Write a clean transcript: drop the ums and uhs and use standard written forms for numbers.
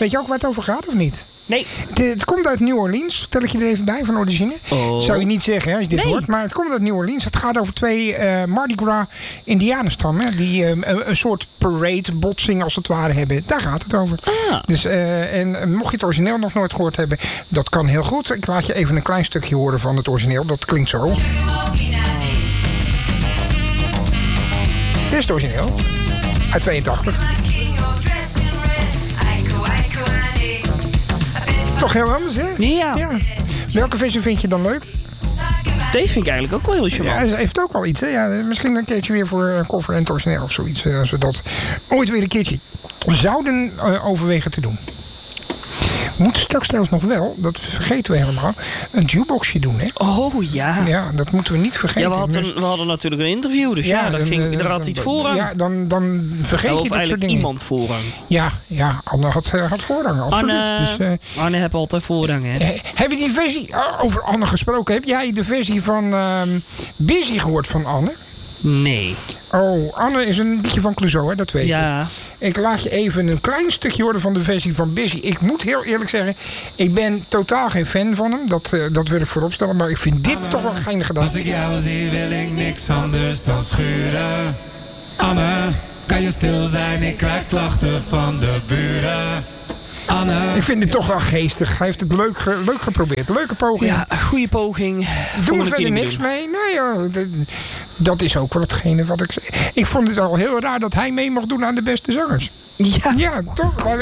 Weet je ook waar het over gaat of niet? Nee. Het komt uit New Orleans. Vertel ik je er even bij van origine. Oh. Zou je niet zeggen hè, als je dit hoort. Maar het komt uit New Orleans. Het gaat over 2 Mardi Gras indianenstammen. Die een soort parade, botsing als het ware hebben. Daar gaat het over. Ah. Dus, en mocht je het origineel nog nooit gehoord hebben. Dat kan heel goed. Ik laat je even een klein stukje horen van het origineel. Dat klinkt zo. Dit is het origineel. Uit 82. Toch heel anders, hè? Ja. Welke versie vind je dan leuk? Deze vind ik eigenlijk ook wel heel charmant. Ja, hij heeft ook wel iets, hè? Ja, misschien een keertje weer voor een cover en het origineel of zoiets. Als we dat ooit weer een keertje zouden overwegen te doen. We moeten straks trouwens nog wel, dat vergeten we helemaal, een jukeboxje doen, hè? Oh ja. Ja, dat moeten we niet vergeten. Ja, we hadden natuurlijk een interview, dus er had iets voorrang. Ja, dan vergeet je dat soort dingen. Iemand voorrang. Ja, Anne had voorrang, absoluut. Anne heeft altijd voorrang, hè? Heb je die versie, over Anne gesproken, heb jij de versie van Busy gehoord van Anne? Nee. Oh, Anne is een liedje van Clouseau, hè? Dat weet je. Ik laat je even een klein stukje horen van de versie van Busy. Ik moet heel eerlijk zeggen, ik ben totaal geen fan van hem. Dat wil ik vooropstellen. Maar ik vind dit toch wel geinig gedaan. Als ik jou zie, wil ik niks anders dan schuren. Anne, kan je stil zijn? Ik krijg klachten van de buren. Anne. Ik vind dit toch wel geestig. Hij heeft het leuk geprobeerd. Leuke poging. Ja, een goede poging. Doen we verder niks mee? Nee, joh, dat is ook wel hetgene wat ik... Ik vond het al heel raar dat hij mee mocht doen aan de beste zangers. Ja. Ja, toch?